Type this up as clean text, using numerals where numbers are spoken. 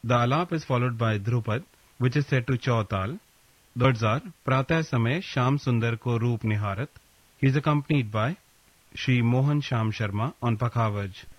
The alap is followed by Dhrupad, which is set to Chautal. The words are Pratah Samay Sham Sundar Ko Roop Niharat. He is accompanied by Shri Mohan Sham Sharma on Pakhavaj.